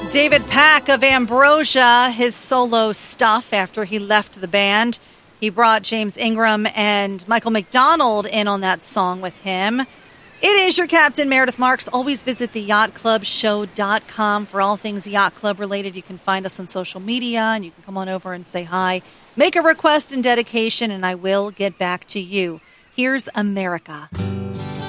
David Pack of Ambrosia, his solo stuff after he left the band. He brought James Ingram and Michael McDonald in on that song with him. It is your Captain Meredith Marks. Always visit the yachtclubshow.com for all things Yacht Club related. You can find us on social media, and you can come on over and say hi. Make a request and dedication, and I will get back to you. Here's America.